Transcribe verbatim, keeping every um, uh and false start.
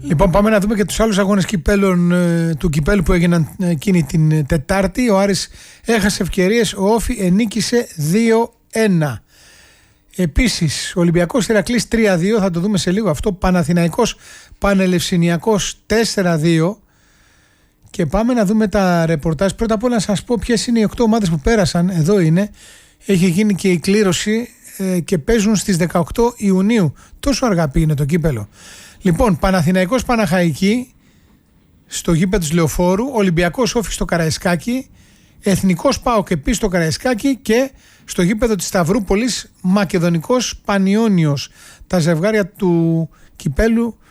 Λοιπόν, πάμε να δούμε και τους άλλους αγώνες κυπέλων, του κυπέλου που έγιναν εκείνη την Τετάρτη. Ο Άρης έχασε ευκαιρίες, ο Όφη ενίκησε δύο ένα. Επίσης, ο Ολυμπιακός Ηρακλής τρία δύο, θα το δούμε σε λίγο αυτό. Παναθηναϊκός Πανελευσηνιακός τέσσερα δύο. Και πάμε να δούμε τα ρεπορτάζ. Πρώτα απ' όλα να σας πω ποιες είναι οι οκτώ ομάδες που πέρασαν. Εδώ είναι. Έχει γίνει και η κλήρωση ε, και παίζουν στις δεκαοκτώ Ιουνίου. Τόσο αργά πήγαινε το κύπελο. Λοιπόν, Παναθηναϊκός Παναχαϊκή στο γήπεδο του Λεωφόρου, Ολυμπιακός Όφη στο Καραϊσκάκι, Εθνικός ΠΑΟΚ επίσης στο Καραϊσκάκι και στο γήπεδο της Σταυρούπολης Μακεδονικός Πανιόνιος. Τα ζευγάρια του κυπέλου